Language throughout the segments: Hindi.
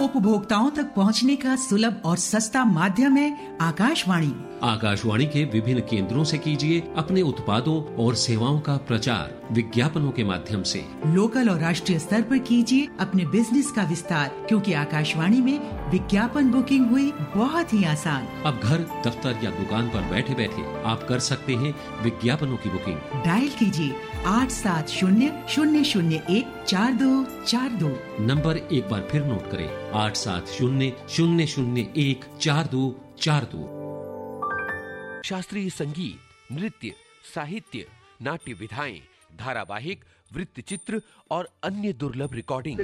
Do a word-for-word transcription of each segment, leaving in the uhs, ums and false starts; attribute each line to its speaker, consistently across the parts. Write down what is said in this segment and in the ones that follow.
Speaker 1: उपभोक्ताओं तक पहुंचने का सुलभ और सस्ता माध्यम है आकाशवाणी।
Speaker 2: आकाशवाणी के विभिन्न केंद्रों से कीजिए अपने उत्पादों और सेवाओं का प्रचार विज्ञापनों के माध्यम से।
Speaker 1: लोकल और राष्ट्रीय स्तर पर कीजिए अपने बिजनेस का विस्तार, क्योंकि आकाशवाणी में विज्ञापन बुकिंग हुई बहुत ही आसान।
Speaker 2: अब घर, दफ्तर या दुकान पर बैठे बैठे आप कर सकते हैं विज्ञापनों की बुकिंग।
Speaker 1: डायल कीजिए आठ सात शून्य शून्य शून्य एक चार दो चार दो।
Speaker 2: नंबर एक बार फिर नोट करें, आठ सात शून्य शून्य शून्य एक चार दो चार दो।
Speaker 3: शास्त्रीय संगीत, नृत्य, साहित्य, नाट्य विधाएं, धारावाहिक, वृत्त चित्र और अन्य दुर्लभ रिकॉर्डिंग।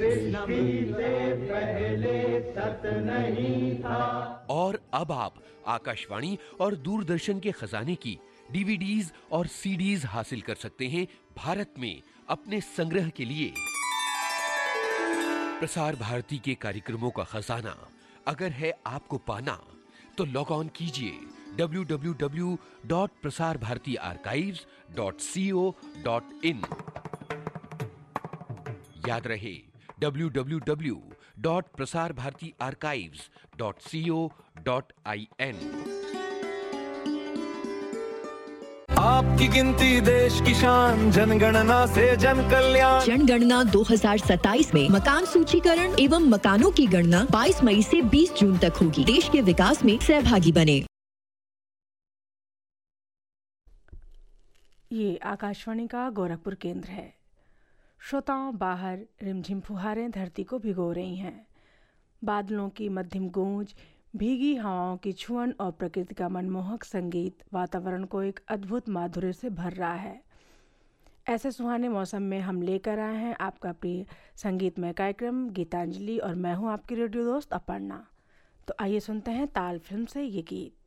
Speaker 3: और अब आप आकाशवाणी और दूरदर्शन के खजाने की डीवीडीज और सीडीज हासिल कर सकते हैं भारत में अपने संग्रह के लिए। प्रसार भारती के कार्यक्रमों का खजाना अगर है आपको पाना, तो लॉग ऑन कीजिए W W W dot Prasar Bharati archives dot C O dot in. याद रहे W W W dot Prasar Bharati archives dot C O dot I N.
Speaker 4: आपकी गिनती देश की शान, जनगणना से जन कल्याण।
Speaker 5: जनगणना दो हज़ार सत्ताईस में मकान सूचीकरण एवं मकानों की गणना बाईस मई से बीस जून तक होगी। देश के विकास में सहभागी बने।
Speaker 6: ये आकाशवाणी का गोरखपुर केंद्र है। श्रोताओं, बाहर रिमझिम फुहारें धरती को भिगो रही हैं। बादलों की मध्यम गूंज, भीगी हवाओं की छुअन और प्रकृति का मनमोहक संगीत वातावरण को एक अद्भुत माधुर्य से भर रहा है। ऐसे सुहाने मौसम में हम लेकर आए हैं आपका प्रिय संगीतमय कार्यक्रम गीतांजलि, और मैं हूं आपकी रेडियो दोस्त अपर्णा। तो आइए सुनते हैं ताल फिल्म से ये गीत।